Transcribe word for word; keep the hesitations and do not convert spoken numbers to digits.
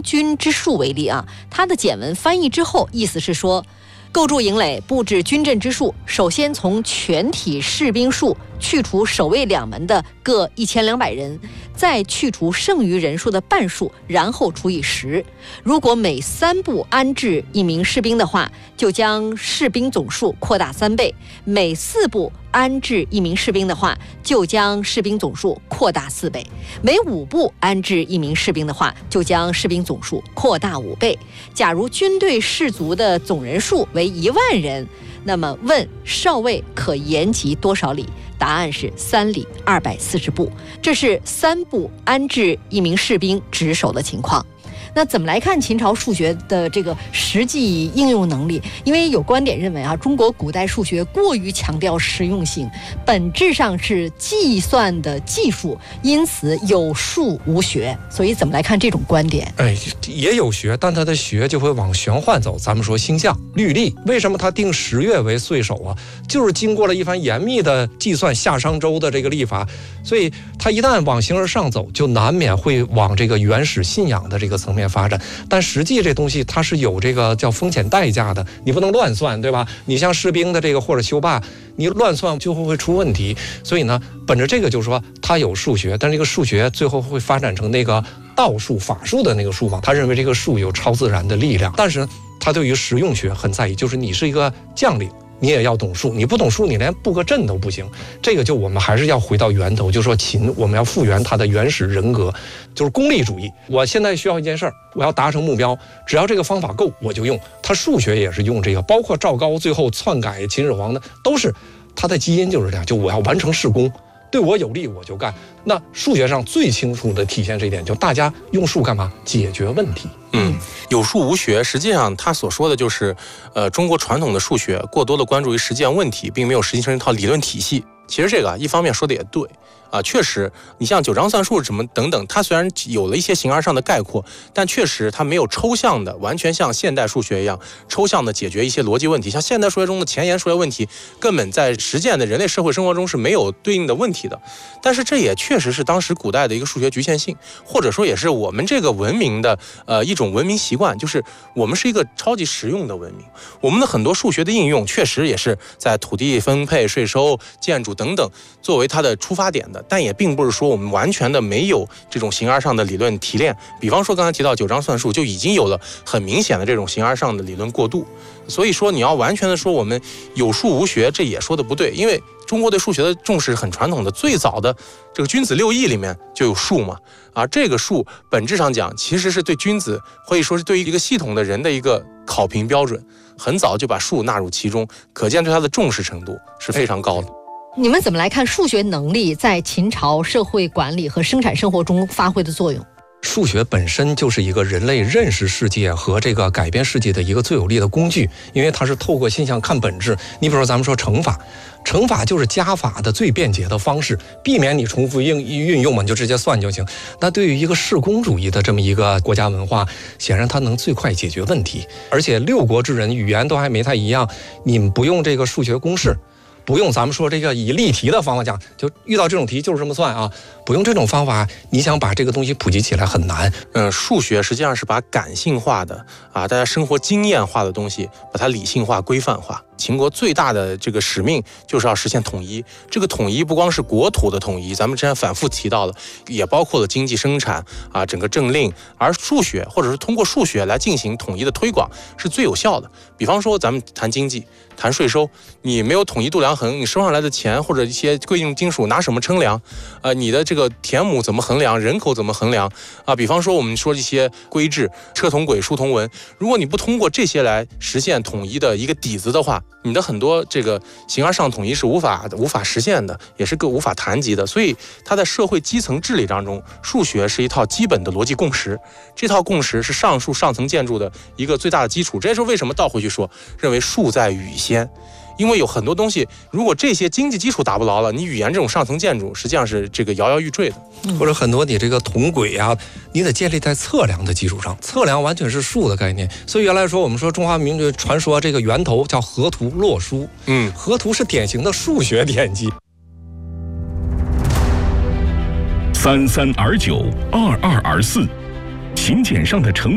军之术为例啊，它的简文翻译之后，意思是说，构筑营垒、布置军阵之术，首先从全体士兵数去除守卫两门的各一千两百人，再去除剩余人数的半数，然后除以十。如果每三步安置一名士兵的话，就将士兵总数扩大三倍；每四步安置一名士兵的话，就将士兵总数扩大四倍；每五步安置一名士兵的话，就将士兵总数扩大五倍。假如军队士卒的总人数为一万人，那么问少尉可延及多少里？答案是三里二百四十步。这是三步安置一名士兵值守的情况。那怎么来看秦朝数学的这个实际应用能力？因为有观点认为啊，中国古代数学过于强调实用性，本质上是计算的技术，因此有数无学。所以怎么来看这种观点？ 哎，也有学，但它的学就会往玄幻走。咱们说星象、律历，为什么它定十月为岁首啊？就是经过了一番严密的计算夏商周的这个历法，所以它一旦往形而上走，就难免会往这个原始信仰的这个层面发展。但实际这东西它是有这个叫风险代价的，你不能乱算，对吧？你像士兵的这个或者修坝，你乱算就会会出问题。所以呢，本着这个就是说它有数学，但这个数学最后会发展成那个道术法术的那个术嘛，他认为这个术有超自然的力量。但是他对于实用学很在意，就是你是一个将领，你也要懂术，你不懂术，你连布个阵都不行。这个就我们还是要回到源头，就说秦，我们要复原它的原始人格，就是功利主义。我现在需要一件事儿，我要达成目标，只要这个方法够，我就用。他数学也是用这个，包括赵高最后篡改秦始皇的，都是他的基因就是这样，就我要完成事功，对我有利我就干。那数学上最清楚的体现这一点，就大家用数干嘛？解决问题。 嗯，有数无学，实际上他所说的就是，呃，中国传统的数学过多的关注于实践问题，并没有实际成一套理论体系。其实这个啊，一方面说的也对啊，确实，你像九章算术什么等等，它虽然有了一些形而上的概括，但确实它没有抽象的，完全像现代数学一样抽象的解决一些逻辑问题。像现代数学中的前沿数学问题，根本在实践的人类社会生活中是没有对应的问题的。但是这也确实是当时古代的一个数学局限性，或者说也是我们这个文明的呃一种文明习惯，就是我们是一个超级实用的文明。我们的很多数学的应用，确实也是在土地分配、税收、建筑等等作为它的出发点的，但也并不是说我们完全的没有这种形而上的理论提炼。比方说刚才提到九章算术，就已经有了很明显的这种形而上的理论过渡。所以说你要完全的说我们有数无学，这也说的不对，因为中国对数学的重视很传统的，最早的这个君子六艺里面就有数嘛，而这个数本质上讲其实是对君子，可以说是对于一个系统的人的一个考评标准，很早就把数纳入其中，可见对它的重视程度是非常高的。 你们怎么来看数学能力在秦朝社会管理和生产生活中发挥的作用？ 数学本身就是一个人类认识世界和这个改变世界的一个最有力的工具，因为它是透过现象看本质。你比如说咱们说乘法，乘法就是加法的最便捷的方式，避免你重复应运用嘛，你就直接算就行。那对于一个世公主义的这么一个国家文化，显然它能最快解决问题。而且六国之人语言都还没太一样，你们不用这个数学公式，不用咱们说这个以例题的方法讲，就遇到这种题就是这么算啊，不用这种方法，你想把这个东西普及起来很难。 嗯，数学实际上是把感性化的啊，大家生活经验化的东西，把它理性化、规范化。秦国最大的这个使命就是要实现统一，这个统一不光是国土的统一，咱们之前反复提到了，也包括了经济生产啊，整个政令，而数学或者是通过数学来进行统一的推广是最有效的。比方说咱们谈经济、谈税收，你没有统一度量衡，你收上来的钱或者一些贵重金属拿什么称量？呃，你的这个田亩怎么衡量？人口怎么衡量？啊，比方说我们说一些规制，车同轨，书同文，如果你不通过这些来实现统一的一个底子的话，你的很多这个形而上统一是无法无法实现的，也是个无法谈及的。所以它在社会基层治理当中，数学是一套基本的逻辑共识，这套共识是上述上层建筑的一个最大的基础。这也是为什么倒回去说，认为数在语先。因为有很多东西，如果这些经济基础打不牢了，你语言这种上层建筑实际上是这个摇摇欲坠的。 或者很多你这个同轨啊，你得建立在测量的基础上，测量完全是数的概念。所以原来说我们说中华民族传说这个源头叫河图洛书，嗯，河图是典型的数学典籍。 三三而九，二二而四，请柬上的成